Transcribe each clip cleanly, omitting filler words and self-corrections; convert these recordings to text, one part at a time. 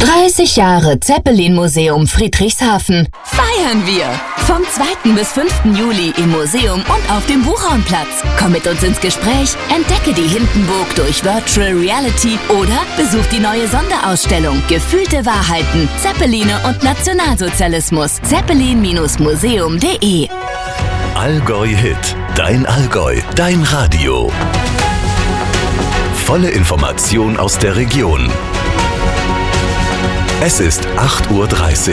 30 Jahre Zeppelin-Museum Friedrichshafen. Feiern wir! Vom 2. bis 5. Juli im Museum und auf dem Buchhornplatz. Komm mit uns ins Gespräch, entdecke die Hindenburg durch Virtual Reality oder besuch die neue Sonderausstellung Gefühlte Wahrheiten, Zeppeline und Nationalsozialismus. Zeppelin-museum.de. Allgäu Hit. Dein Allgäu. Dein Radio. Volle Information aus der Region. Es ist 8:30 Uhr.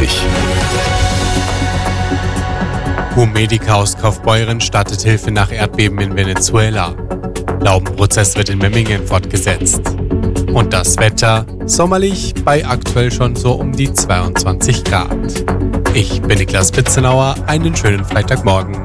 Humedica aus Kaufbeuren startet Hilfe nach Erdbeben in Venezuela. Laubenprozess wird in Memmingen fortgesetzt. Und das Wetter sommerlich bei aktuell schon so um die 22 Grad. Ich bin Niklas Pitzenauer, einen schönen Freitagmorgen.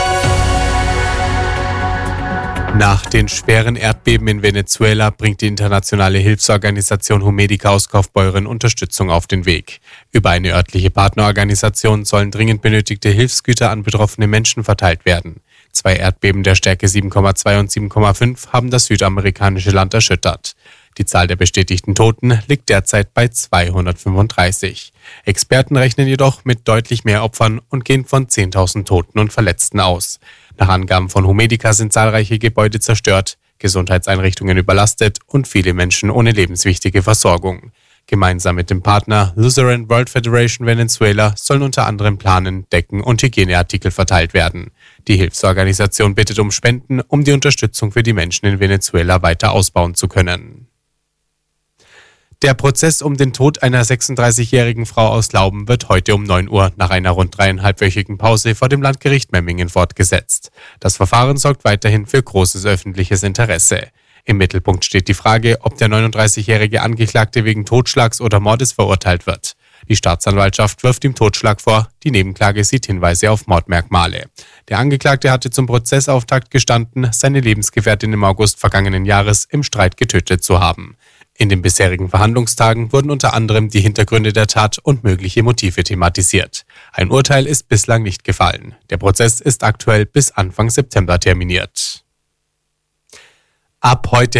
Nach den schweren Erdbeben in Venezuela bringt die internationale Hilfsorganisation Humedica aus Kaufbeuren Unterstützung auf den Weg. Über eine örtliche Partnerorganisation sollen dringend benötigte Hilfsgüter an betroffene Menschen verteilt werden. 2 Erdbeben der Stärke 7,2 und 7,5 haben das südamerikanische Land erschüttert. Die Zahl der bestätigten Toten liegt derzeit bei 235. Experten rechnen jedoch mit deutlich mehr Opfern und gehen von 10.000 Toten und Verletzten aus. Nach Angaben von Humedica sind zahlreiche Gebäude zerstört, Gesundheitseinrichtungen überlastet und viele Menschen ohne lebenswichtige Versorgung. Gemeinsam mit dem Partner Lutheran World Federation Venezuela sollen unter anderem Planen, Decken und Hygieneartikel verteilt werden. Die Hilfsorganisation bittet um Spenden, um die Unterstützung für die Menschen in Venezuela weiter ausbauen zu können. Der Prozess um den Tod einer 36-jährigen Frau aus Lauben wird heute um 9 Uhr nach einer rund 3,5-wöchigen Pause vor dem Landgericht Memmingen fortgesetzt. Das Verfahren sorgt weiterhin für großes öffentliches Interesse. Im Mittelpunkt steht die Frage, ob der 39-jährige Angeklagte wegen Totschlags oder Mordes verurteilt wird. Die Staatsanwaltschaft wirft ihm Totschlag vor, die Nebenklage sieht Hinweise auf Mordmerkmale. Der Angeklagte hatte zum Prozessauftakt gestanden, seine Lebensgefährtin im August vergangenen Jahres im Streit getötet zu haben. In den bisherigen Verhandlungstagen wurden unter anderem die Hintergründe der Tat und mögliche Motive thematisiert. Ein Urteil ist bislang nicht gefallen. Der Prozess ist aktuell bis Anfang September terminiert. Ab heute